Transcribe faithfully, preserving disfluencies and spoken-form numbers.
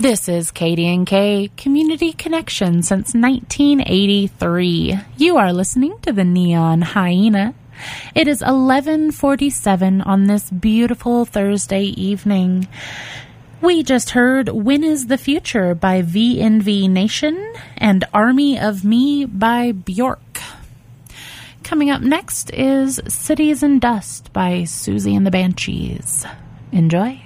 This is K D and K Community Connection since nineteen eighty-three. You are listening to the Neon Hyena. It is eleven forty-seven on this beautiful Thursday evening. We just heard When Is the Future by V N V Nation and Army of Me by Bjork. Coming up next is Cities and Dust by Susie and the Banshees. Enjoy.